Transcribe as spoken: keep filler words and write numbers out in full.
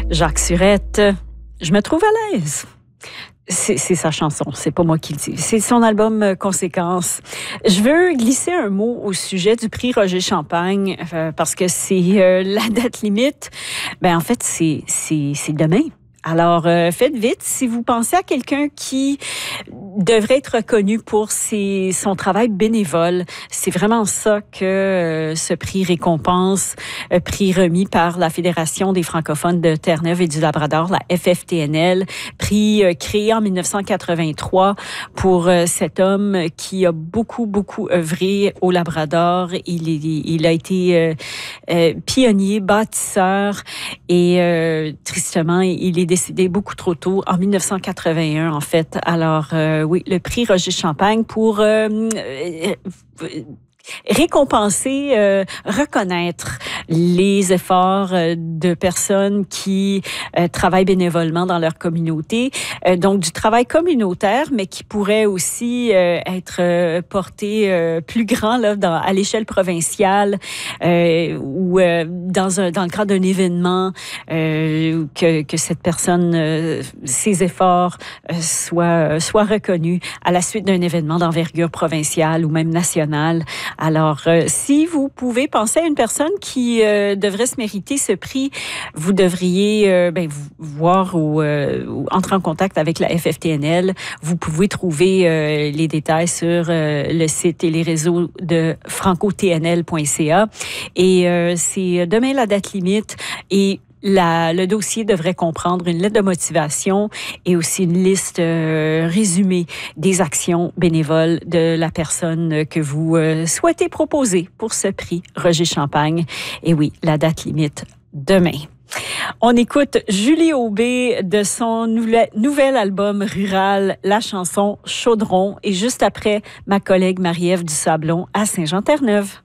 Jacques Surette, je me trouve à l'aise. C'est, c'est sa chanson, c'est pas moi qui le dis. C'est son album euh, Conséquences. Je veux glisser un mot au sujet du prix Roger Champagne euh, parce que c'est euh, la date limite. Ben en fait, c'est c'est c'est demain. Alors, euh, faites vite. Si vous pensez à quelqu'un qui devrait être reconnu pour ses, son travail bénévole, c'est vraiment ça que euh, ce prix récompense, euh, prix remis par la Fédération des francophones de Terre-Neuve et du Labrador, la F F T N L, prix euh, créé en dix-neuf cent quatre-vingt-trois pour euh, cet homme qui a beaucoup, beaucoup œuvré au Labrador. Il, est, il a été euh, euh, pionnier, bâtisseur et euh, tristement, il est décédé beaucoup trop tôt, en dix-neuf cent quatre-vingt-un, en fait. Alors, euh, oui, le prix Roger Champagne pour euh, euh, récompenser, euh, reconnaître les efforts euh, de personnes qui euh, travaillent bénévolement dans leur communauté. Euh, donc, du travail communautaire, mais qui pourrait aussi euh, être euh, porté euh, plus grand là, dans, à l'échelle provinciale euh, ou euh, dans, un, dans le cadre d'un événement, euh, que, que cette personne, euh, ses efforts euh, soient, soient reconnus à la suite d'un événement d'envergure provinciale ou même nationale. Alors, euh, si vous pouvez penser à une personne qui euh, devrait se mériter ce prix, vous devriez euh, ben, vous, voir ou, euh, ou entrer en contact avec la F F T N L. Vous pouvez trouver euh, les détails sur euh, le site et les réseaux de franco t n l point c a. Et euh, c'est demain la date limite et La, le dossier devrait comprendre une lettre de motivation et aussi une liste euh, résumée des actions bénévoles de la personne que vous euh, souhaitez proposer pour ce prix Roger Champagne. Et oui, la date limite, demain. On écoute Julie Aubé de son nouvel, nouvel album rural, la chanson Chaudron. Et juste après, ma collègue Marie-Ève Dusablon à Saint-Jean-Terre-Neuve.